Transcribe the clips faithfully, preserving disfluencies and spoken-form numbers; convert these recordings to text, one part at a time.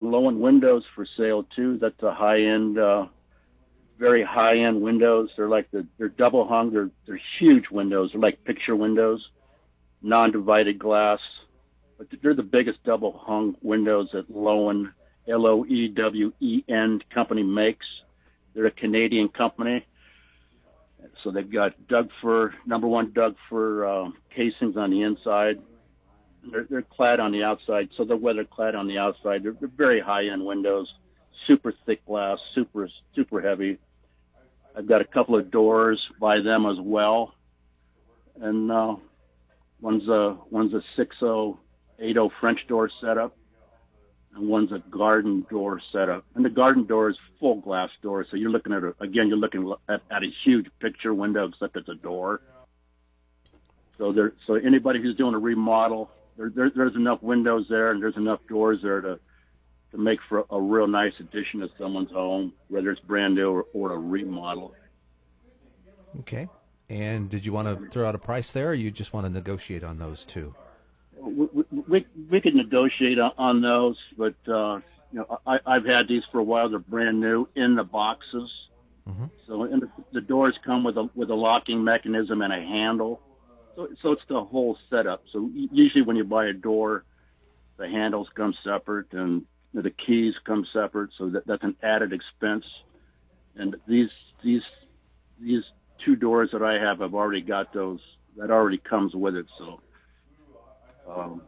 Lowen windows for sale too. That's a high-end, uh, very high-end windows. They're like the they're double hung. They're they're huge windows. They're like picture windows, non-divided glass. But they're the biggest double hung windows that Lowen, L O E W E N company makes. They're a Canadian company. So they've got Doug fir, number one Doug fir uh, casings on the inside. They're, they're clad on the outside, so they're weather clad on the outside. They're, they're very high-end windows, super thick glass, super super heavy. I've got a couple of doors by them as well, and uh, one's a one's a six oh eight oh French door setup, and one's a garden door setup. And the garden door is full glass door, so you're looking at a, again you're looking at, at a huge picture window, except it's a door. So there, so anybody who's doing a remodel. There, there, there's enough windows there and there's enough doors there to to make for a, a real nice addition to someone's home, whether it's brand new or, or a remodel. Okay. And did you want to throw out a price there, or you just want to negotiate on those two? We we, we, we could negotiate on, on those, but uh, you know I, I've had these for a while. They're brand new in the boxes, mm-hmm. so in the, the doors come with a with a locking mechanism and a handle. So, so it's the whole setup. So usually when you buy a door, the handles come separate and the keys come separate. So that, that's an added expense. And these these these two doors that I have, I've already got those. That already comes with it. So um,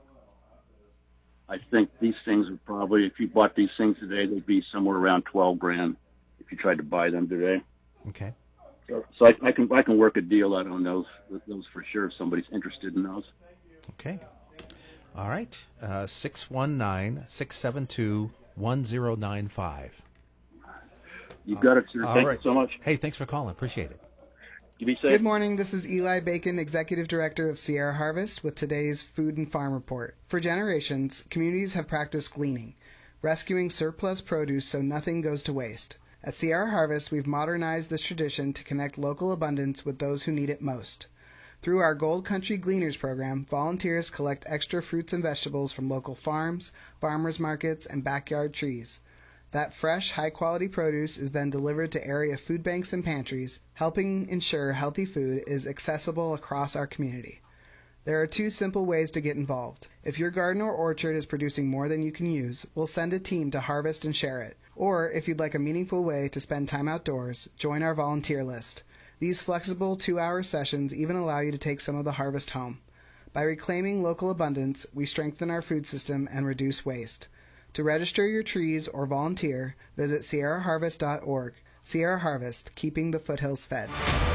I think these things would probably, if you bought these things today, they'd be somewhere around twelve grand if you tried to buy them today. Okay. So, so I, I can I can work a deal out on those those for sure if somebody's interested in those. Okay. All right. Uh, six one nine, six seven two, one zero nine five. You've got it, sir. All Thank right. you so much. Hey, thanks for calling. Appreciate it. You be safe. Good morning. This is Eli Bacon, Executive Director of Sierra Harvest, with today's Food and Farm Report. For generations, communities have practiced gleaning, rescuing surplus produce so nothing goes to waste. At Sierra Harvest, we've modernized this tradition to connect local abundance with those who need it most. Through our Gold Country Gleaners program, volunteers collect extra fruits and vegetables from local farms, farmers markets, and backyard trees. That fresh, high-quality produce is then delivered to area food banks and pantries, helping ensure healthy food is accessible across our community. There are two simple ways to get involved. If your garden or orchard is producing more than you can use, we'll send a team to harvest and share it. Or, if you'd like a meaningful way to spend time outdoors, join our volunteer list. These flexible two-hour sessions even allow you to take some of the harvest home. By reclaiming local abundance, we strengthen our food system and reduce waste. To register your trees or volunteer, visit sierra harvest dot org. Sierra Harvest, keeping the foothills fed.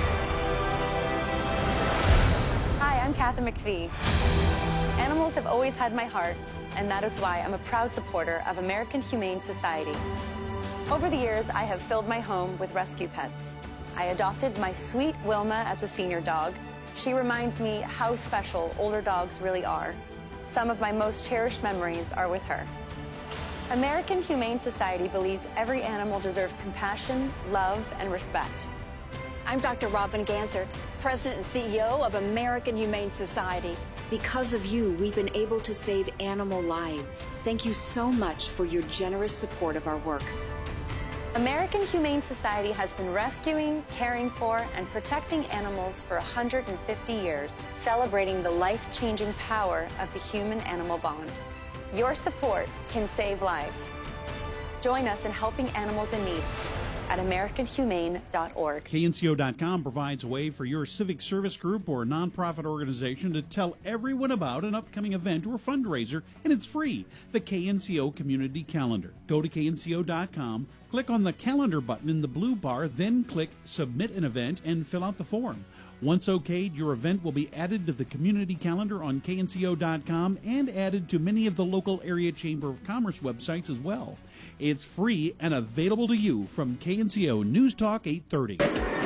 Hi, I'm Kathy McPhee. Animals have always had my heart, and that is why I'm a proud supporter of American Humane Society. Over the years, I have filled my home with rescue pets. I adopted my sweet Wilma as a senior dog. She reminds me how special older dogs really are. Some of my most cherished memories are with her. American Humane Society believes every animal deserves compassion, love, and respect. I'm Doctor Robin Ganser, President and C E O of American Humane Society. Because of you, we've been able to save animal lives. Thank you so much for your generous support of our work. American Humane Society has been rescuing, caring for, and protecting animals for one hundred fifty years, celebrating the life-changing power of the human-animal bond. Your support can save lives. Join us in helping animals in need at american humane dot org. K N C O dot com provides a way for your civic service group or nonprofit organization to tell everyone about an upcoming event or fundraiser, and it's free. The K N C O Community Calendar. Go to K N C O dot com, click on the calendar button in the blue bar, then click Submit an Event and fill out the form. Once okayed, your event will be added to the community calendar on K N C O dot com and added to many of the local area Chamber of Commerce websites as well. It's free and available to you from K N C O News Talk eight thirty.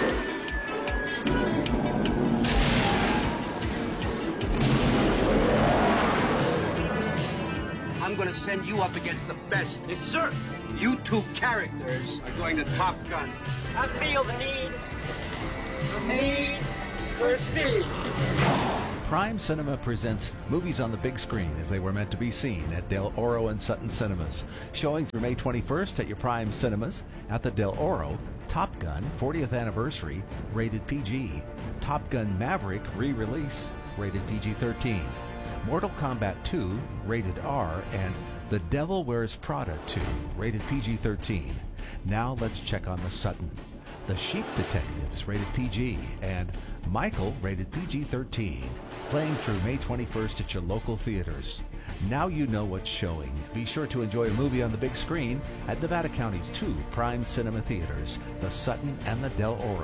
I'm going to send you up against the best. Yes, sir. You two characters are going to Top Gun. I feel the need. The need for speed. Prime Cinema presents Movies on the Big Screen as they were meant to be seen at Del Oro and Sutton Cinemas. Showing through May twenty-first at your Prime Cinemas. At the Del Oro, Top Gun fortieth Anniversary, rated P G. Top Gun Maverick re-release, rated P G thirteen. Mortal Kombat two, rated R, and The Devil Wears Prada two, rated P G thirteen. Now let's check on the Sutton. The Sheep Detectives, rated P G, and Michael, rated P G thirteen. Playing through May twenty-first at your local theaters. Now you know what's showing. Be sure to enjoy a movie on the big screen at Nevada County's two Prime Cinema theaters, the Sutton and the Del Oro.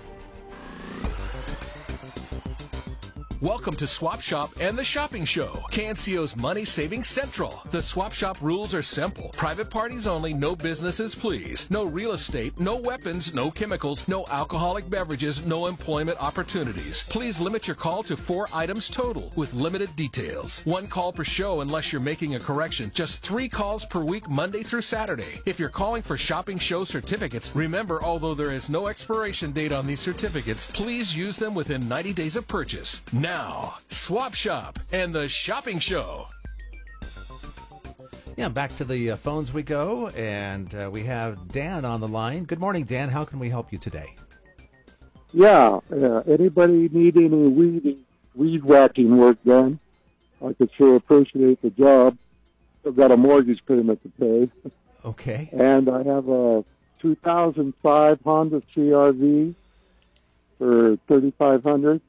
Welcome to Swap Shop and the Shopping Show, K N C O's Money Saving Central. The Swap Shop rules are simple. Private parties only, no businesses please. No real estate, no weapons, no chemicals, no alcoholic beverages, no employment opportunities. Please limit your call to four items total with limited details. One call per show unless you're making a correction. Just three calls per week, Monday through Saturday. If you're calling for Shopping Show certificates, remember, although there is no expiration date on these certificates, please use them within ninety days of purchase. Now, Now, Swap Shop and the Shopping Show. Yeah, back to the uh, phones we go, and uh, we have Dan on the line. Good morning, Dan. How can we help you today? Yeah, uh, anybody need any weed, weed whacking work done? I could sure appreciate the job. I've got a mortgage payment to pay. Okay. And I have a two thousand five Honda C R V for thirty-five hundred dollars.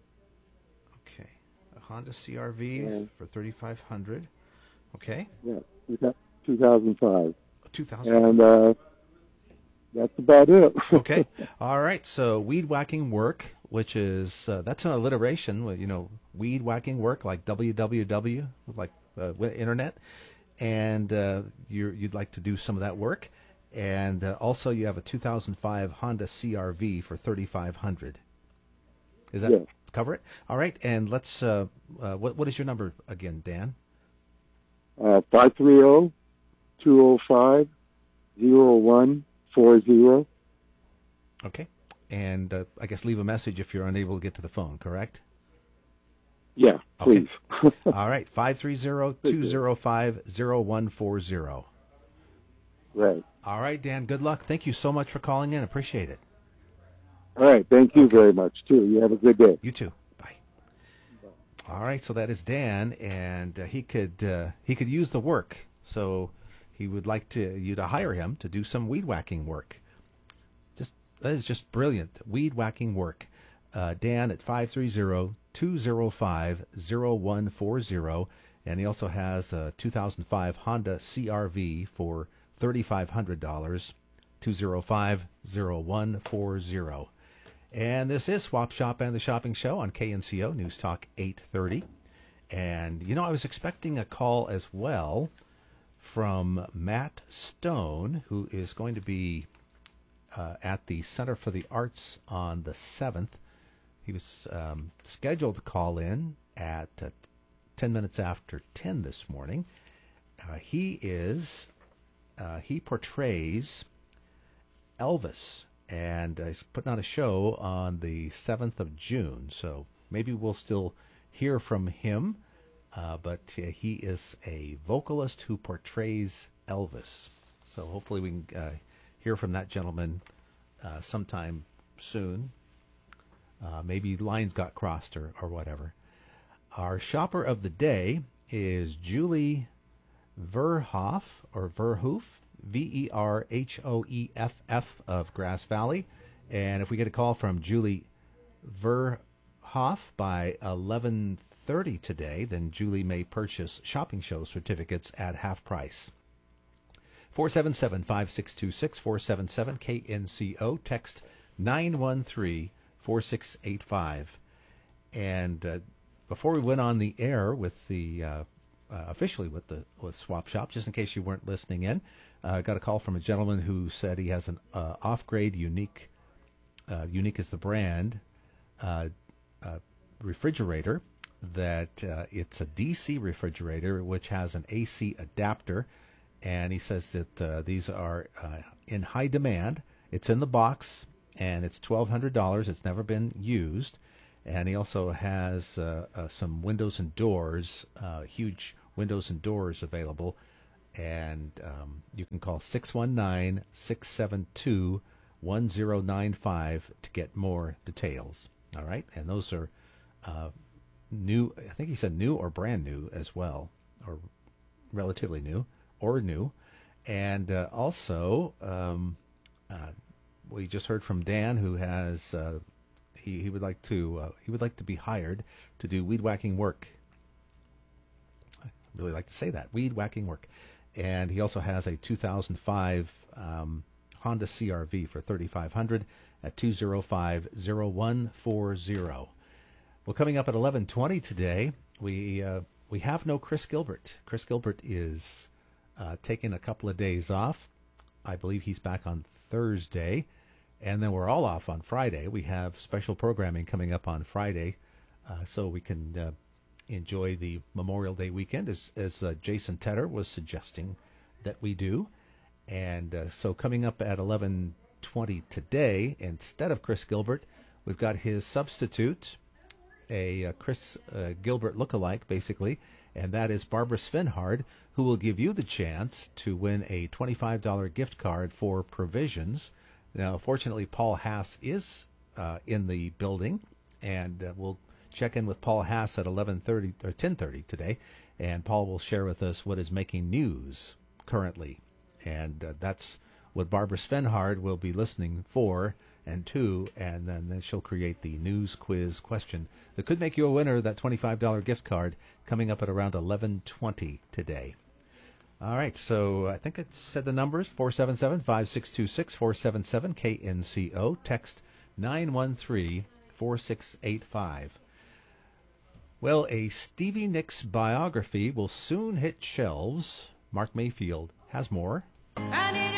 Honda C R V yeah. for thirty-five hundred dollars. Okay. Yeah, two thousand five. two thousand. And uh, that's about it. Okay. All right. So weed whacking work, which is uh, that's an alliteration. You know, weed whacking work, like W W W, like uh, internet, and uh, you're, you'd like to do some of that work, and uh, also you have a two thousand five Honda C R V for thirty-five hundred dollars. Is that? Yes. Cover it. All right, and let's. Uh, uh, what what is your number again, Dan? Uh, five three zero two zero five zero one four zero. Okay, and uh, I guess leave a message if you're unable to get to the phone. Correct? Yeah, please. Okay. All right, five three zero two zero five zero one four zero. Right. All right, Dan. Good luck. Thank you so much for calling in. Appreciate it. All right. Thank you okay. very much, too. You have a good day. You too. Bye. Bye. All right. So that is Dan, and uh, he could uh, he could use the work. So he would like to you to hire him to do some weed whacking work. Just that is just brilliant. Weed whacking work. Uh, Dan at five three zero two zero five zero one four zero, and he also has a two thousand five Honda C R V for thirty-five hundred dollars. two zero five zero one four zero. And this is Swap Shop and the Shopping Show on K N C O News Talk eight thirty. And, you know, I was expecting a call as well from Matt Stone, who is going to be uh, at the Center for the Arts on the seventh. He was um, scheduled to call in at uh, ten minutes after ten this morning. Uh, he is, uh, he portrays Elvis, and uh, he's putting on a show on the seventh of June, so maybe we'll still hear from him, uh, but uh, he is a vocalist who portrays Elvis, so hopefully we can uh, hear from that gentleman uh, sometime soon. Uh, maybe lines got crossed or, or whatever. Our shopper of the day is Julie Verhoff, or Verhoof, V E R H O E F F of Grass Valley. And if we get a call from Julie Verhoff by eleven thirty today, then Julie may purchase Shopping Show certificates at half price. four seven seven, five six two six, four seven seven K N C O. Text nine one three, four six eight five. And uh, before we went on the air with the uh, uh, officially with the with Swap Shop, just in case you weren't listening in, I uh, got a call from a gentleman who said he has an uh, off-grade Unique, uh, Unique is the brand, uh, uh, refrigerator, that uh, it's a D C refrigerator which has an A C adapter, and he says that uh, these are uh, in high demand. It's in the box, and it's twelve hundred dollars. It's never been used, And he also has uh, uh, some windows and doors, uh, huge windows and doors available. And um, you can call six one nine, six seven two, one zero nine five to get more details. All right? And those are uh, new, I think he said new or brand new as well, or relatively new or new. And uh, also, um, uh, we just heard from Dan, who has uh, he he would like to uh, he would like to be hired to do weed whacking work. I really like to say that, weed whacking work. And he also has a two thousand five um, Honda C R V for thirty-five hundred dollars at two zero five, zero one four zero. Well, coming up at eleven twenty today, we uh, we have no Chris Gilbert. Chris Gilbert is uh, taking a couple of days off. I believe he's back on Thursday, and then we're all off on Friday. We have special programming coming up on Friday, uh, so we can uh, enjoy the Memorial Day weekend, as, as uh, Jason Tedder was suggesting that we do. And uh, so coming up at eleven twenty today, instead of Chris Gilbert, we've got his substitute, a uh, Chris uh, Gilbert lookalike, basically, and that is Barbara Svenhard, who will give you the chance to win a twenty-five dollars gift card for Provisions. Now, fortunately, Paul Haas is uh, in the building, and uh, we'll check in with Paul Haas at eleven thirty or ten thirty today, and Paul will share with us what is making news currently. And uh, that's what Barbara Svenhard will be listening for and to, and then, then she'll create the news quiz question that could make you a winner of that twenty-five dollars gift card coming up at around eleven twenty today. All right, so I think it said the numbers, four seven seven, five six two six, four seven seven, K N C O, text nine one three, four six eight five. Well, a Stevie Nicks biography will soon hit shelves. Mark Mayfield has more. And